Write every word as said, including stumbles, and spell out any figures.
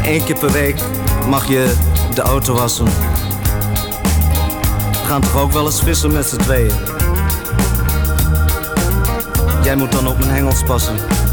één keer per week mag je de auto wassen. We gaan toch ook wel eens vissen met z'n tweeën. Jij moet dan op mijn hengels passen.